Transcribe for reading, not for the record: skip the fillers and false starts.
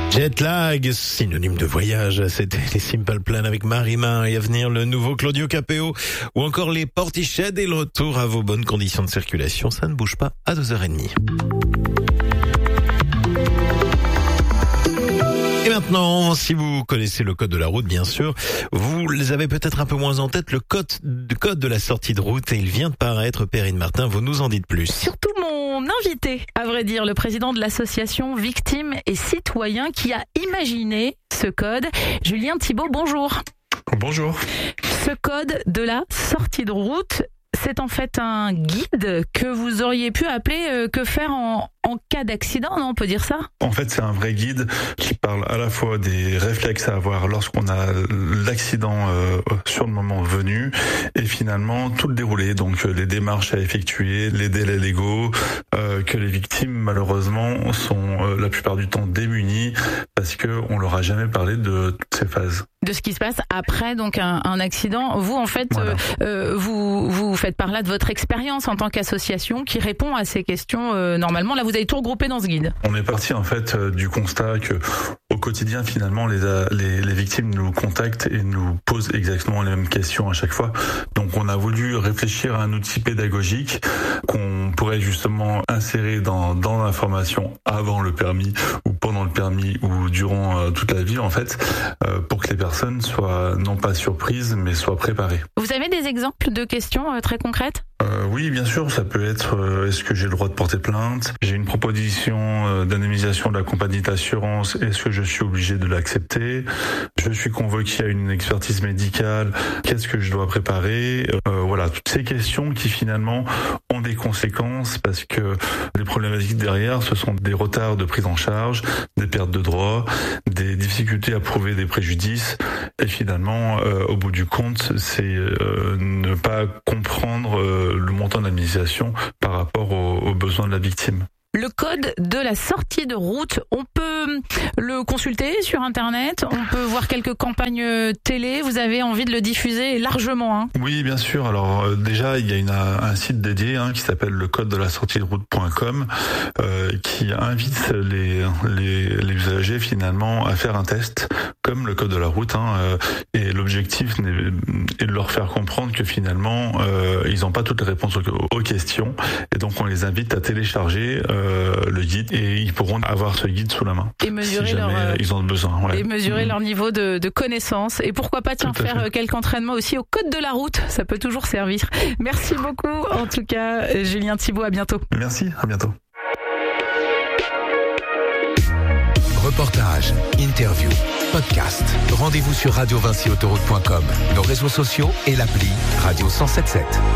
Jet lag, synonyme de voyage, c'était les Simple Plan avec Marima et à venir le nouveau Claudio Capéo ou encore les Portiched et le retour à vos bonnes conditions de circulation, ça ne bouge pas à 2h30. Et maintenant, si vous connaissez le code de la route, bien sûr, vous avez peut-être un peu moins en tête le code de la sortie de route et il vient de paraître. Perrine Martin, vous nous en dites plus. Surtout mon invité, à vrai dire, le président de l'association Victimes et Citoyens qui a imaginé ce code. Julien Thibault, bonjour. Bonjour. Ce code de la sortie de route, c'est en fait un guide que vous auriez pu appeler que faire en cas d'accident, non, on peut dire ça? En fait, c'est un vrai guide qui parle à la fois des réflexes à avoir lorsqu'on a l'accident sur le moment venu et finalement tout le déroulé, donc les démarches à effectuer, les délais légaux, que les victimes malheureusement sont la plupart du temps démunies parce que on leur a jamais parlé de toutes ces phases. De ce qui se passe après donc un accident. Vous en fait, Voilà. vous faites par là de votre expérience en tant qu'association qui répond à ces questions normalement. Là, vous avez tout regroupé dans ce guide. On est parti en fait du constat que au quotidien finalement les victimes nous contactent et nous posent exactement les mêmes questions à chaque fois. Donc on a voulu réfléchir à un outil pédagogique qu'on pourrait justement insérer dans l'information avant le permis ou pendant le permis ou durant toute la vie en fait pour que les personnes soient non pas surprises mais soient préparées. Vous avez des exemples de questions très concrètes? Oui, bien sûr, ça peut être est-ce que j'ai le droit de porter plainte? J'ai une proposition d'indemnisation de la compagnie d'assurance, est-ce que je suis obligé de l'accepter? Je suis convoqué à une expertise médicale, qu'est-ce que je dois préparer? Voilà, toutes ces questions qui finalement ont des conséquences parce que les problématiques derrière, ce sont des retards de prise en charge, des pertes de droits, des difficultés à prouver des préjudices et finalement, au bout du compte, c'est ne pas comprendre le montant d'indemnisation par rapport aux besoins de la victime. Le code de la sortie de route, on peut le consulter sur Internet, on peut voir quelques campagnes télé, vous avez envie de le diffuser largement, hein? Oui, bien sûr. Alors déjà, il y a un site dédié qui s'appelle le code de la sortie de route.com qui invite les usagers finalement à faire un test comme le code de la route et l'objectif est de leur faire comprendre que finalement ils n'ont pas toutes les réponses aux questions et donc on les invite à télécharger le guide et ils pourront avoir ce guide sous la main et mesurer si jamais ils en ont besoin. Ouais. Et mesurer leur niveau de connaissance et pourquoi pas faire quelques entraînements aussi au code de la route, ça peut toujours servir. Merci beaucoup en tout cas Julien Thibault, à bientôt. Merci, à bientôt. Reportage, interview, podcast. Rendez-vous sur radiovinciautoroute.com, nos réseaux sociaux et l'appli Radio 107.7.